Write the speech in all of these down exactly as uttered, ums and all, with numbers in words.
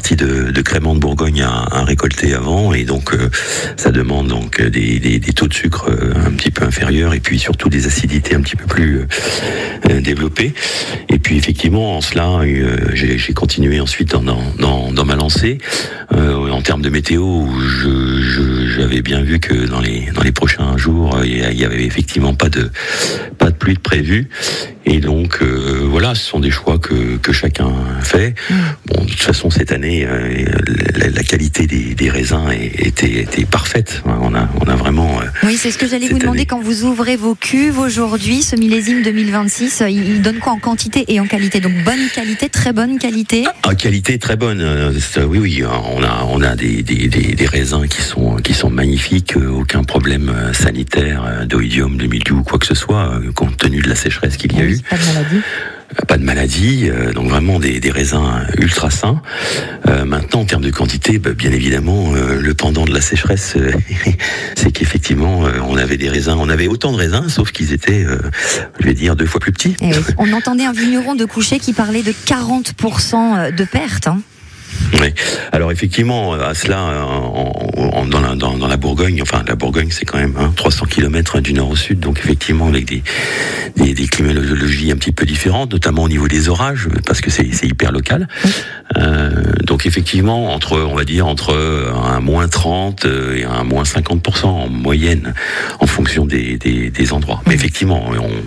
partie de, de créments de Bourgogne à, à récolter avant, et donc euh, ça demande donc des, des, des taux de sucre un petit peu inférieurs, et puis surtout des acidités un petit peu plus euh, développées. Et puis effectivement, en cela, euh, j'ai, j'ai continué ensuite dans, dans, dans ma lancée. Euh, en termes de météo, je, je, j'avais bien vu que dans les dans les prochains jours, il y avait effectivement pas de pas de pluie de prévu. Et donc euh, voilà, ce sont des choix que que chacun fait. Mmh. Bon, de toute façon, cette année, euh, la, la qualité des, des raisins était était parfaite. On a on a vraiment. Euh, oui, c'est ce que j'allais vous demander. Année. Quand vous ouvrez vos cuves aujourd'hui, ce millésime deux mille vingt-six, il, il donne quoi en quantité et en qualité? Donc bonne qualité, très bonne qualité. En qualité très bonne. Euh, oui, oui, on a on a des, des des des raisins qui sont qui sont magnifiques. Aucun problème sanitaire, d'oïdium, de mildiou, quoi que ce soit, compte tenu de la sécheresse qu'il y a oui, eu. Pas de maladie. Pas de maladie, euh, donc vraiment des, des raisins ultra sains. Euh, maintenant, en termes de quantité, bah, bien évidemment, euh, le pendant de la sécheresse, euh, c'est qu'effectivement, euh, on avait des raisins, on avait autant de raisins, sauf qu'ils étaient, euh, je vais dire, deux fois plus petits. Et oui. On entendait un vigneron de Couchet qui parlait de quarante pour cent de pertes. Hein. Oui. Alors effectivement, à cela, en, en, dans, la, dans, dans la Bourgogne, enfin la Bourgogne, c'est quand même hein, trois cents kilomètres du nord au sud, donc effectivement avec des, des, des climatologies un petit peu différentes, notamment au niveau des orages, parce que c'est, c'est hyper local. Oui. Euh, donc effectivement, entre, on va dire entre un moins trente et un moins cinquante pour cent en moyenne, en fonction des, des, des endroits. Mais effectivement,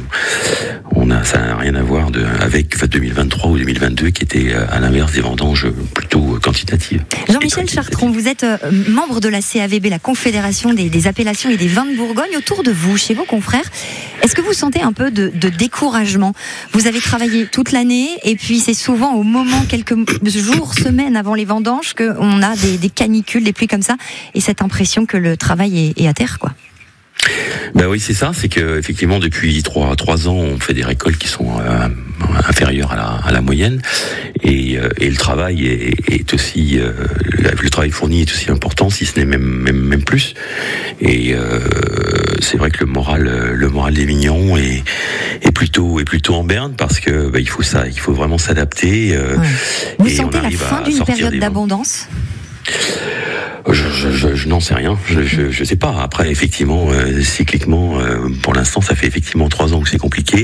on, on a, ça n'a rien à voir de, avec deux mille vingt-trois ou deux mille vingt-deux, qui était à l'inverse des vendanges plutôt quantitative. Jean-Michel Chartrand, vous êtes euh, membre de la C A V B, la Confédération des, des appellations et des vins de Bourgogne. Autour de vous, chez vos confrères, est-ce que vous sentez un peu de, de découragement? Vous avez travaillé toute l'année et puis c'est souvent au moment, quelques jours, semaines avant les vendanges, qu'on a des, des canicules, des pluies comme ça, et cette impression que le travail est, est à terre, quoi. Ben oui, c'est ça, c'est que effectivement depuis trois trois ans, on fait des récoltes qui sont euh, inférieures à la à la moyenne, et euh, et le travail est, est aussi euh, le travail fourni est aussi important, si ce n'est même même même plus. Et euh, c'est vrai que le moral le moral des vignerons est est plutôt est plutôt en berne, parce que ben, il faut ça, il faut vraiment s'adapter. Euh, ouais. Vous et sentez la fin d'une période d'abondance? Je, je, je, je n'en sais rien, je, je, je sais pas. Après, effectivement, euh, cycliquement, euh, pour l'instant, ça fait effectivement trois ans que c'est compliqué.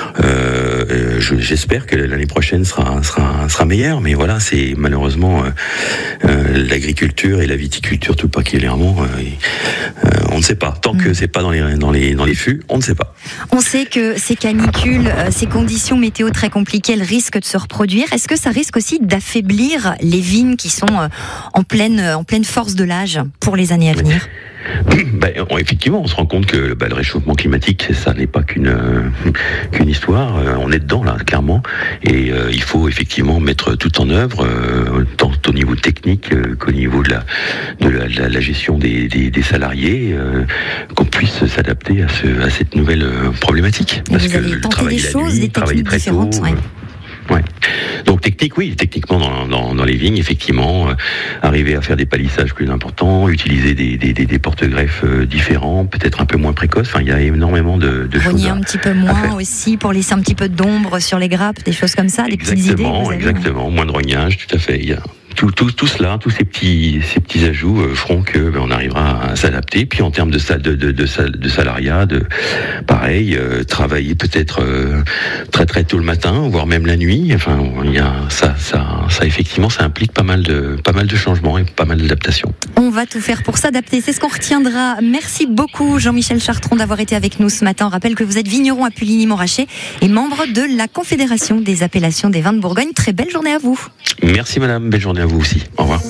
Euh, je, j'espère que l'année prochaine sera sera sera meilleure, mais voilà, c'est malheureusement euh, euh, l'agriculture et la viticulture tout particulièrement. Euh, euh, on ne sait pas. Tant mmh. que c'est pas dans les dans les dans les fûts, on ne sait pas. On sait que ces canicules, euh, ces conditions météo très compliquées, elles risquent de se reproduire. Est-ce que ça risque aussi d'affaiblir les vignes qui sont euh, en pleine en pleine force de l'âge pour les années à venir? Ben, on, effectivement, on se rend compte que ben, le réchauffement climatique, ça n'est pas qu'une euh, qu'une histoire. Euh, on est dedans là, clairement, et euh, il faut effectivement mettre tout en œuvre, euh, tant au niveau technique euh, qu'au niveau de la de la, de la, la gestion des, des, des salariés, euh, qu'on puisse s'adapter à, ce, à cette nouvelle euh, problématique. Et parce que le travail des choses, nuit, des techniques très différentes. Tôt, ouais. Ouais. Donc technique, oui, techniquement dans, dans, dans les vignes, effectivement, euh, arriver à faire des palissages plus importants, utiliser des, des, des, des porte-greffes euh, différents, peut-être un peu moins précoces. Enfin, il y a énormément de, de choses. Rogner un petit peu moins aussi pour laisser un petit peu d'ombre sur les grappes, des choses comme ça, des exactement, petites idées. Vous avez, exactement, ouais. moins de rognage, tout à fait. Il y a tout, tout, tout cela, tous ces petits, ces petits ajouts euh, feront que ben, on arrivera à s'adapter. Puis en termes de de de, de, de salariat, de pareil, euh, travailler peut-être euh, très très tôt le matin, voire même la nuit. Enfin, il y a ça, ça, ça effectivement, ça implique pas mal de pas mal de changements et pas mal d'adaptations. On va tout faire pour s'adapter. C'est ce qu'on retiendra. Merci beaucoup, Jean-Michel Chartrand, d'avoir été avec nous ce matin. On rappelle que vous êtes vigneron à Puligny-Montrachet et membre de la Confédération des appellations des vins de Bourgogne. Très belle journée à vous. Merci madame, belle journée à vous aussi. Au revoir.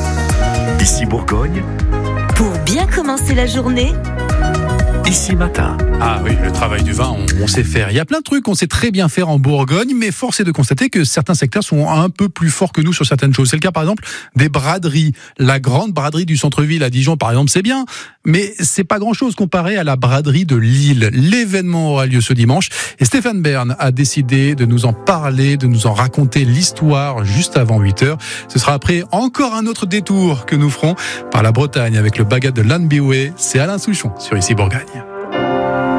Ici Bourgogne. Pour bien commencer la journée. Ici Matin. Ah oui, le travail du vin, on, on sait faire. Il y a plein de trucs qu'on sait très bien faire en Bourgogne, mais force est de constater que certains secteurs sont un peu plus forts que nous sur certaines choses. C'est le cas par exemple des braderies. La grande braderie du centre-ville à Dijon par exemple, c'est bien, mais c'est pas grand-chose comparé à la braderie de Lille. L'événement aura lieu ce dimanche et Stéphane Bern a décidé de nous en parler, de nous en raconter l'histoire juste avant huit heures. Ce sera après encore un autre détour que nous ferons par la Bretagne avec le Bagat de Lanbiway. C'est Alain Souchon sur Ici Bourgogne.